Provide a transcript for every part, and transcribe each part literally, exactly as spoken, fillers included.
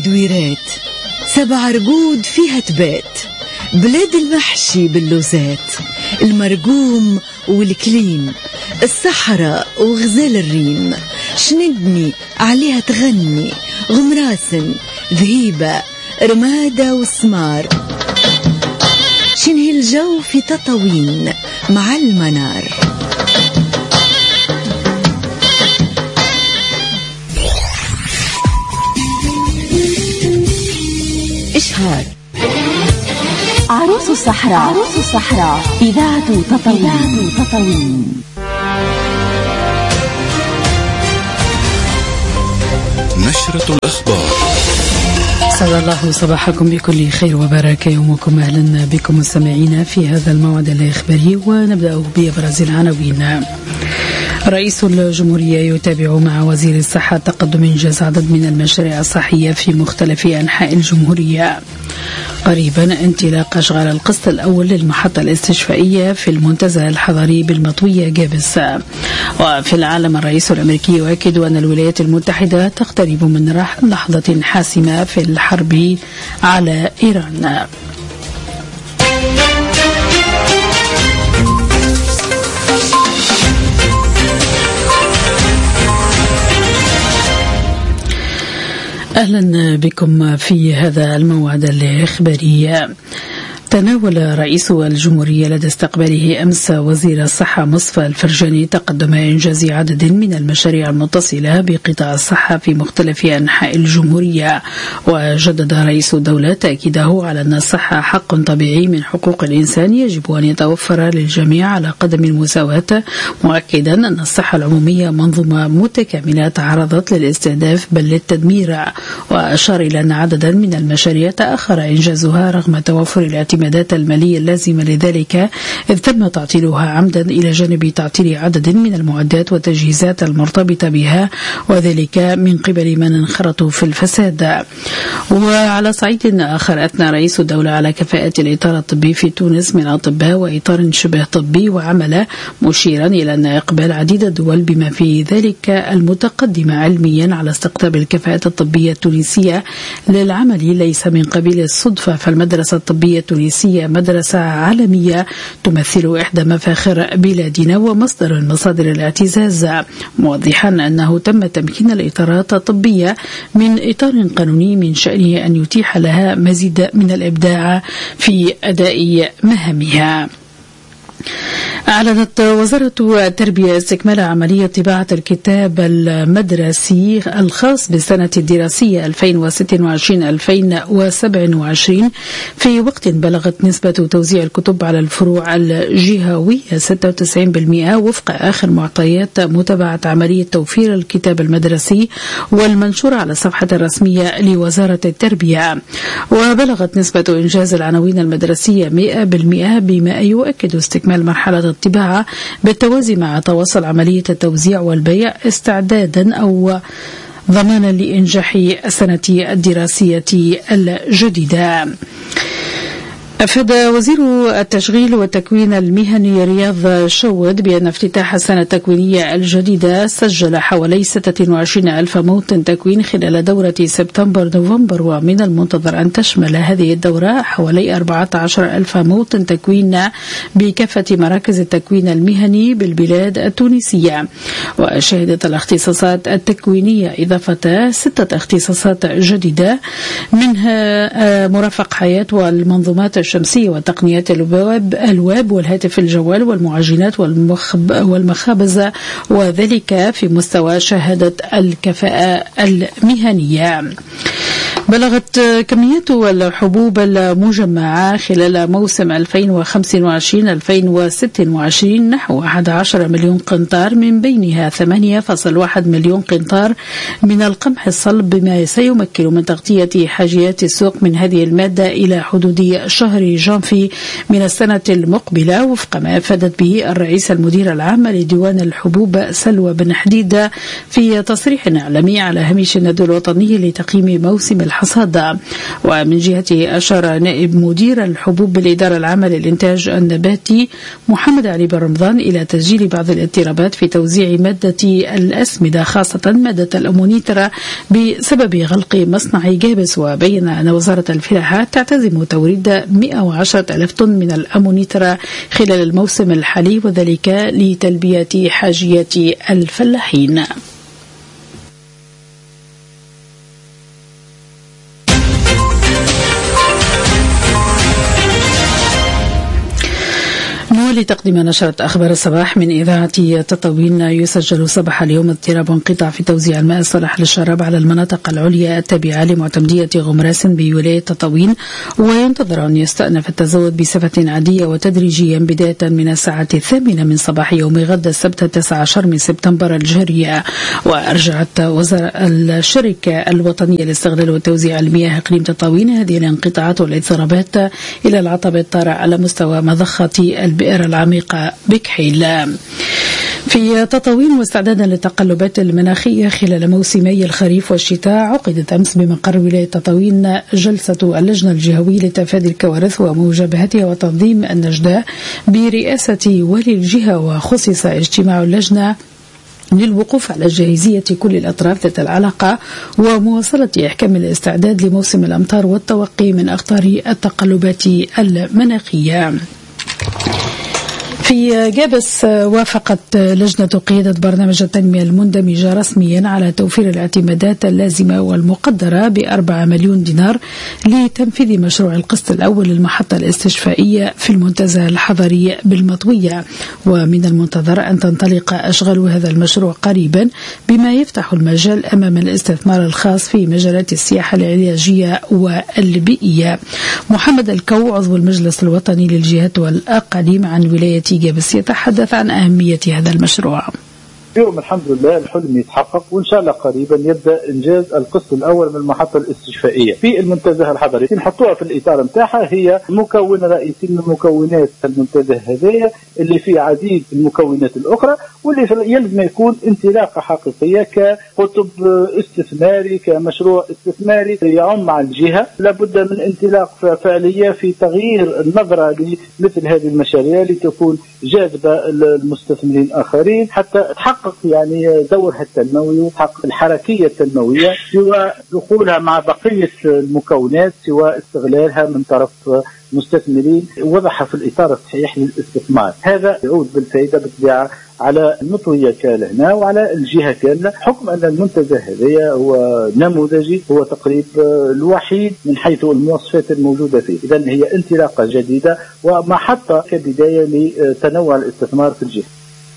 دويرات، سبع رقود فيها تبات، بلاد المحشي باللوزات، المرقوم والكليم، الصحراء وغزال الريم، شندني عليها تغني، غمراسن ذهيبة رمادة وسمار، شنهي الجو في تطاوين مع المنار. إشهار عروس الصحراء، عروس الصحراء، إذاعة تطاوين، تطاوين. نشرة الأخبار. سعد الله صباحكم بكل خير وبركة، يومكم أهلا بكم مستمعينا في هذا الموعد الإخباري، ونبدأ بأبرز العناوين. رئيس الجمهورية يتابع مع وزير الصحة تقدم إنجاز عدد من المشاريع الصحية في مختلف أنحاء الجمهورية. قريبا انطلاق أشغال القسط الأول للمحطة الاستشفائية في المنتزه الحضري بالمطوية جابس. وفي العالم، الرئيس الأمريكي يؤكد أن الولايات المتحدة تقترب من لحظة حاسمة في الحرب على إيران. أهلا بكم في هذا الموعد الإخباري. تناول رئيس الجمهورية لدى استقباله أمس وزير الصحة مصطفى الفرجاني تقدم إنجاز عدد من المشاريع المتصلة بقطاع الصحة في مختلف أنحاء الجمهورية. وجدد رئيس الدولة تأكيده على أن الصحة حق طبيعي من حقوق الإنسان يجب أن يتوفر للجميع على قدم المساواة، مؤكدا أن الصحة العمومية منظومة متكاملة تعرضت للاستهداف بل للتدمير. وأشار إلى أن عددا من المشاريع تأخر إنجازها رغم توفر الاعتمادات المالية اللازمة لذلك، إذ تم تعطيلها عمدا إلى جانب تعطيل عدد من المعدات والتجهيزات المرتبطة بها، وذلك من قبل من انخرطوا في الفساد. وعلى صعيد آخر، أثنى رئيس الدولة على كفاءة الإطار الطبي في تونس من أطباء وإطار شبه طبي وعمل، مشيرا إلى أن إقبال عديد الدول بما في ذلك المتقدمة علميا على استقطاب الكفاءة الطبية التونسية للعمل ليس من قبيل الصدفة، فالمدرسة الطبية التونسية مدرسة عالمية تمثل إحدى مفاخر بلادنا ومصدر من مصادر الاعتزاز، موضحا أنه تم تمكين الإطارات الطبية من إطار قانوني من شأنه أن يتيح لها مزيد من الإبداع في أداء مهامها. أعلنت وزارة التربية استكمال عملية طباعة الكتاب المدرسي الخاص بالسنة الدراسية ألفين وستة وعشرين ألفين وسبعة وعشرين في وقت بلغت نسبة توزيع الكتب على الفروع الجهوية ستة وتسعين بالمئة وفق آخر معطيات متابعة عملية توفير الكتاب المدرسي والمنشور على الصفحة الرسمية لوزارة التربية. وبلغت نسبة إنجاز العناوين المدرسية مئة بالمئة بما يؤكد استكمال مرحلة الطباعة بالتوازي مع تواصل عملية التوزيع والبيع استعدادا أو ضمانا لإنجاح السنة الدراسية الجديدة. أفاد وزير التشغيل والتكوين المهني رياض شود بأن افتتاح السنة التكوينية الجديدة سجل حوالي ستة وعشرين ألف موطن تكوين خلال دورة سبتمبر نوفمبر، ومن المنتظر أن تشمل هذه الدورة حوالي أربعة عشر ألف موطن تكوين بكافة مراكز التكوين المهني بالبلاد التونسية. وشهدت الاختصاصات التكوينية إضافة ستة اختصاصات جديدة، منها مرافق حياة والمنظومات الشمسية وتقنيات الويب الويب والهاتف الجوال والمعجنات والمخابز، وذلك في مستوى شهادة الكفاءة المهنية. بلغت كميات الحبوب المجمعة خلال موسم ألفين وخمسة وعشرين ألفين وستة وعشرين نحو أحد عشر مليون قنطار، من بينها ثمانية فاصلة واحد مليون قنطار من القمح الصلب، بما سيمكن من تغطية حاجيات السوق من هذه المادة إلى حدود شهر جانفي من السنة المقبلة، وفق ما أفادت به الرئيس المدير العام لديوان الحبوب سلوى بن حديد في تصريح إعلامي على هامش الندوة الوطني لتقييم موسم الحصاد الحصاد. ومن جهته أشار نائب مدير الحبوب بالإدارة العامة للإنتاج النباتي محمد علي بن رمضان إلى تسجيل بعض الاضطرابات في توزيع مادة الأسمدة خاصة مادة الأمونيترا بسبب غلق مصنع جابس، وبين أن وزارة الفلاحة تعتزم توريد مئة وعشرة ألف طن من الأمونيترا خلال الموسم الحالي، وذلك لتلبية حاجيات الفلاحين. لتقديم نشرة أخبار الصباح من إذاعة تطاوين. يسجل صباح اليوم اضطراب انقطاع في توزيع الماء الصالح للشراب على المناطق العليا التابعة لمعتمدية غمراس بولاية تطاوين، وينتظر أن يستأنف التزود بصفة عادية وتدريجيا بداية من الساعة الثامنة من صباح يوم غد السبت التاسع عشر من سبتمبر الجارية. وأرجعت وزارة الشركة الوطنية لاستغلال وتوزيع المياه إقليم تطاوين هذه الانقطاعات والاضطرابات إلى العطب الطارئ على مستوى مضخة البئر العميقة بكحيل. في تطاوين واستعدادا للتقلبات المناخية خلال موسمي الخريف والشتاء، عقدت أمس بمقر ولاية تطاوين جلسة اللجنة الجهوية لتفادي الكوارث ومواجهتها وتنظيم النجدة برئاسة والي الجهة، وخصص اجتماع اللجنة للوقوف على جاهزية كل الأطراف ذات العلاقة ومواصلة إحكام الاستعداد لموسم الأمطار والتوقي من أخطار التقلبات المناخية. في جابس وافقت لجنة قيادة برنامج التنمية المندمجة رسميا على توفير الاعتمادات اللازمة والمقدرة بأربعة مليون دينار لتنفيذ مشروع القسط الأول للمحطة الاستشفائية في المنتزه الحضري بالمطوية، ومن المنتظر أن تنطلق أشغال هذا المشروع قريبا، بما يفتح المجال أمام الاستثمار الخاص في مجالات السياحة العلاجية والبيئية. محمد الكو عضو المجلس الوطني للجهات والأقاليم عن ولاية جابس يتحدث عن أهمية هذا المشروع. اليوم الحمد لله الحلم يتحقق، وإن شاء الله قريبا يبدأ إنجاز القسط الأول من المحطة الاستشفائية في المنتزه الحضري. نحطوها في الإطار متاعها، هي مكون رئيسي من مكونات المنتزه هذايا اللي فيه عديد المكونات الأخرى، واللي يلزم يكون انطلاقة حقيقية كقطب استثماري، كمشروع استثماري يعم مع الجهة. لابد من انطلاق فعالية في تغيير النظرة لمثل هذه المشاريع لتكون جاذبة للمستثمرين آخرين، حتى تحقق يعني دورها التنموي وتحقق الحركية التنموية، سواء دخولها مع بقية المكونات، سواء استغلالها من طرف مستثمرين، وضعها في الإطار الصحيح للاستثمار. هذا يعود بالفائدة بالطبيعة على المطوية كاملة هنا وعلى الجهة كاملة، حكم أن المنتزه هذا هو نموذجي، هو تقريب الوحيد من حيث المواصفات الموجودة فيه. إذن هي انطلاقة جديدة ومحطة كبداية لتنوع الاستثمار في الجهة.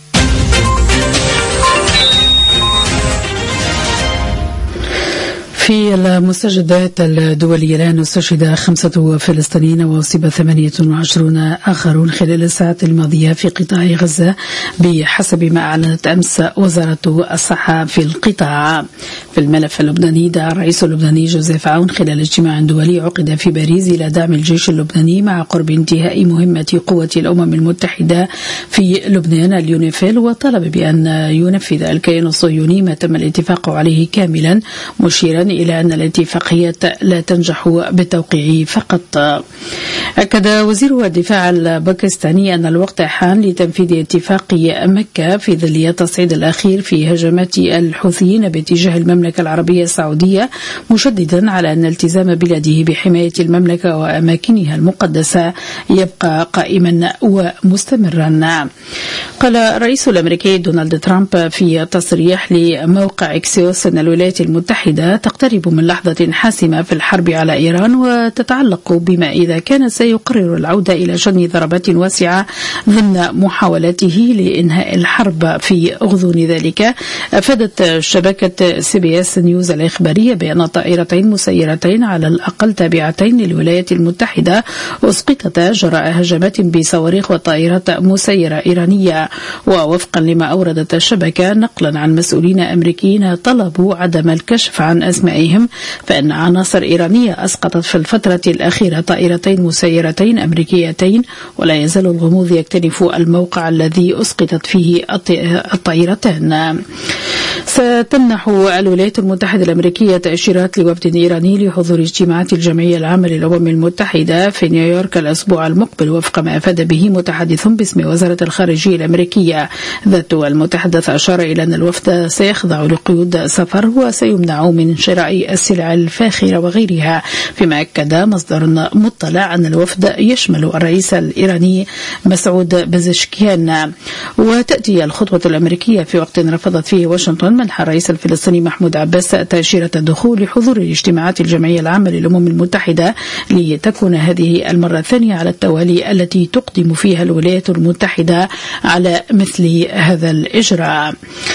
في المستجدات الدولية الآن استشهد خمسة فلسطينيين وأصيب ثمانية وعشرون آخرون خلال الساعات الماضية في قطاع غزة بحسب ما أعلنت أمس وزارة الصحة في القطاع. في الملف اللبناني دعا الرئيس اللبناني جوزيف عون خلال اجتماع دولي عقد في باريس إلى دعم الجيش اللبناني مع قرب انتهاء مهمة قوة الأمم المتحدة في لبنان اليونيفيل، وطلب بأن ينفذ الكيان الصهيوني ما تم الاتفاق عليه كاملا، مشيرا إلى أن الاتفاقيات لا تنجح بالتوقيع فقط. أكد وزير الدفاع الباكستاني أن الوقت حان لتنفيذ اتفاق مكة في ظل التصعيد الأخير في هجمات الحوثيين باتجاه المملكة العربية السعودية، مشددا على أن التزام بلاده بحماية المملكة وأماكنها المقدسة يبقى قائما ومستمرا. قال الرئيس الأمريكي دونالد ترامب في تصريح لموقع إكسيوس أن الولايات المتحدة تقترب من لحظة حاسمة في الحرب على إيران، وتتعلق بما إذا كان سيقرر العودة إلى شن ضربات واسعة ضمن محاولاته لإنهاء الحرب في غضون ذلك. أفادت شبكة سي بي اس نيوز الإخبارية بأن طائرتين مسيرتين على الأقل تابعتين للولايات المتحدة أسقطتا جراء هجمات بصواريخ وطائرات مسيرة إيرانية. ووفقا لما أوردت الشبكة نقلا عن مسؤولين أمريكيين طلبوا عدم الكشف عن أسمائهم، فإن عناصر إيرانية أسقطت في الفترة الأخيرة طائرتين مسيرتين أمريكيتين، ولا يزال الغموض يكتنف الموقع الذي أسقطت فيه الطائرتان. ستمنح الولايات الولايات المتحدة الأمريكية تأشيرات لوفد إيراني لحضور اجتماعات الجمعية العامة للأمم المتحدة في نيويورك الأسبوع المقبل، وفق ما أفاد به متحدث باسم وزارة الخارجية الأمريكية. ذات المتحدث أشار إلى أن الوفد سيخضع لقيود سفر وسيمنع من شراء السلع الفاخرة وغيرها، فيما أكد مصدر مطلع أن الوفد يشمل الرئيس الإيراني مسعود بزشكيان. وتأتي الخطوة الأمريكية في وقت رفضت فيه واشنطن منح الرئيس الفلسطيني محمود عباس تأشيرة الدخول لحضور اجتماعات الجمعية العامة للأمم المتحدة، لتكون هذه المرة الثانية على التوالي التي تقدم فيها الولايات المتحدة على مثل هذا الإجراء.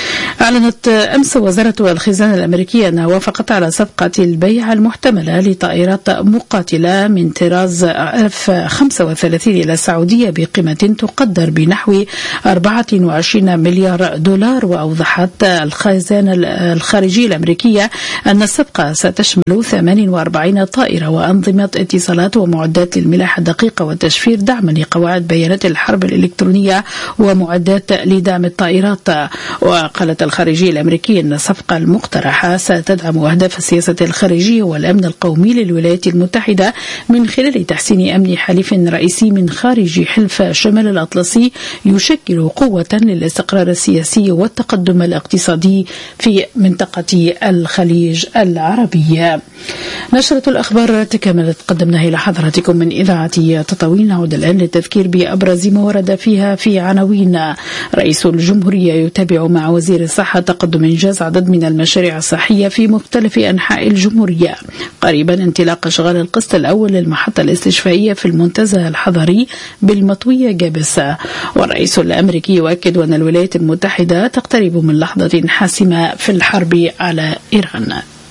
أعلنت أمس وزارة الخزانة الأمريكية أنها وافقت على صفقة البيع المحتملة لطائرات مقاتلة من طراز إف خمسة وثلاثين إلى السعودية بقيمة تقدر بنحو أربعة وعشرين مليار دولار. وأوضحت الخزانة الخارجية الأمريكية أن الصفقة ستشمل ثمانية وأربعين طائرة وأنظمة اتصالات ومعدات للملاحة الدقيقة والتشفير دعما لقواعد بيانات الحرب الإلكترونية ومعدات لدعم الطائرات. وقالت الخارجية الأمريكية أن الصفقة المقترحة ستدعم أهداف السياسة الخارجية والأمن القومي للولايات المتحدة من خلال تحسين أمن حليف رئيسي من خارج حلف شمال الأطلسي يشكل قوة للاستقرار السياسي والتقدم الاقتصادي في منطقة الخليج العربي. نشرة الأخبار تكملت قدمناها إلى حضراتكم من إذاعة تطاوين. نعود الآن للتذكير بأبرز ما ورد فيها في عناوين. رئيس الجمهورية يتابع مع وزير الصحة تقدم إنجاز عدد من المشاريع الصحية في مختلف أنحاء الجمهورية. قريبا انطلاق إشغال القسط الأول للمحطة الاستشفائية في المنتزه الحضري بالمطوية جابس. والرئيس الأمريكي يؤكد أن الولايات المتحدة تقترب من لحظة حاسمة في الحرب على إيران.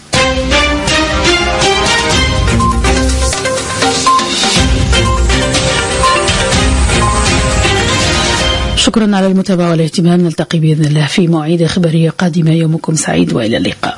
شكرا على المتابعة والاهتمام. نلتقي بإذن الله في مواعيد إخبارية قادمة. يومكم سعيد وإلى اللقاء.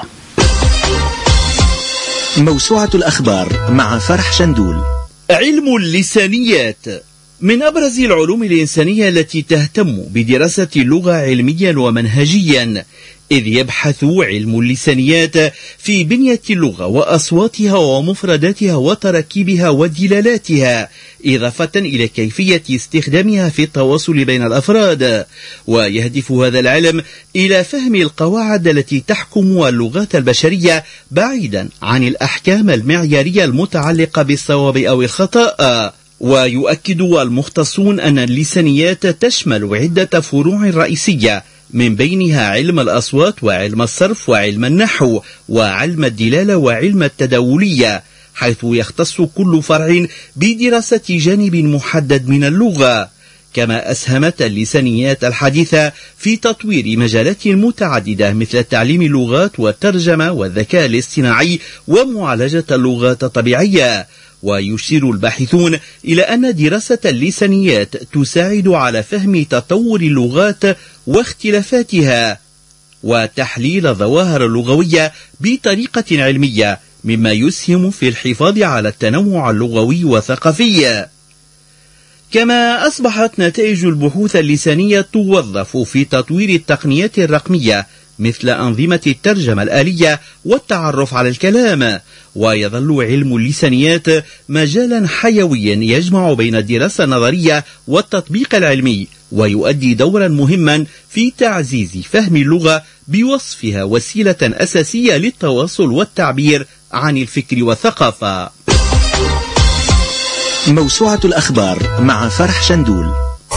موسوعة الأخبار مع فرح شندول. علم اللسانيات من أبرز العلوم الإنسانية التي تهتم بدراسة اللغة علميا ومنهجيا، إذ يبحث علم اللسانيات في بنية اللغة وأصواتها ومفرداتها وتركيبها ودلالاتها، إضافة إلى كيفية استخدامها في التواصل بين الأفراد. ويهدف هذا العلم إلى فهم القواعد التي تحكم اللغات البشرية بعيدا عن الأحكام المعيارية المتعلقة بالصواب أو الخطأ. ويؤكد المختصون أن اللسانيات تشمل عدة فروع رئيسية، من بينها علم الأصوات وعلم الصرف وعلم النحو وعلم الدلالة وعلم التداولية، حيث يختص كل فرع بدراسة جانب محدد من اللغة. كما أسهمت اللسانيات الحديثة في تطوير مجالات متعددة مثل تعليم اللغات والترجمة والذكاء الاصطناعي ومعالجة اللغات الطبيعية. ويشير الباحثون إلى أن دراسة اللسانيات تساعد على فهم تطور اللغات واختلافاتها وتحليل الظواهر اللغوية بطريقة علمية، مما يسهم في الحفاظ على التنوع اللغوي والثقافي. كما أصبحت نتائج البحوث اللسانية توظف في تطوير التقنيات الرقمية مثل أنظمة الترجمة الآلية والتعرف على الكلام. ويظل علم اللسانيات مجالا حيويا يجمع بين الدراسة النظرية والتطبيق العلمي، ويؤدي دورا مهما في تعزيز فهم اللغة بوصفها وسيلة أساسية للتواصل والتعبير عن الفكر والثقافة. موسوعة الأخبار مع فرح شندول.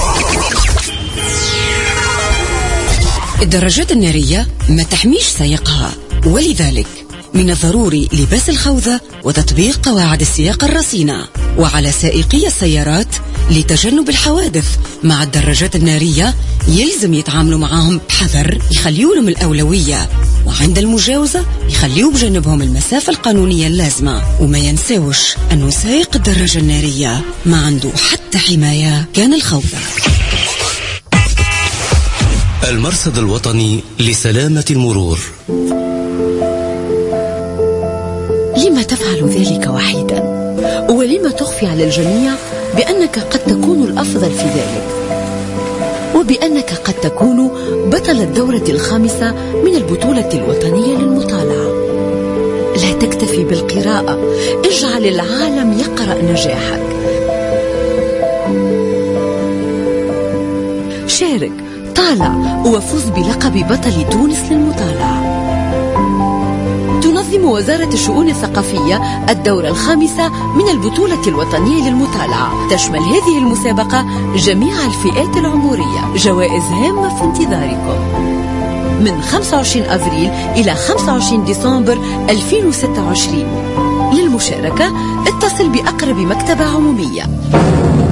الدراجات النارية ما تحميش سائقها، ولذلك من الضروري لباس الخوذة وتطبيق قواعد السياقة الرصينة. وعلى سائقي السيارات لتجنب الحوادث مع الدراجات النارية يلزم يتعاملوا معهم بحذر، يخليوا لهم الأولوية، وعند المجاوزة يخليوا بجنبهم المسافة القانونية اللازمة. وما ينساوش أنه سائق الدراجة النارية ما عنده حتى حماية كان الخوذة. المرصد الوطني لسلامة المرور. لما تفعل ذلك وحيدا؟ ولما تخفي على الجميع بأنك قد تكون الأفضل في ذلك؟ وبأنك قد تكون بطل الدورة الخامسة من البطولة الوطنية للمطالعة. لا تكتفي بالقراءة، اجعل العالم يقرأ نجاحك. شارك، طالع، وفوز بلقب بطل تونس للمطالعة. تنظم وزارة الشؤون الثقافية الدورة الخامسة من البطولة الوطنية للمطالعة. تشمل هذه المسابقة جميع الفئات العمرية. جوائز هامة في انتظاركم من خمسة وعشرين أفريل إلى خمسة وعشرين ديسمبر ألفين وستة وعشرين. للمشاركة اتصل بأقرب مكتبة عمومية.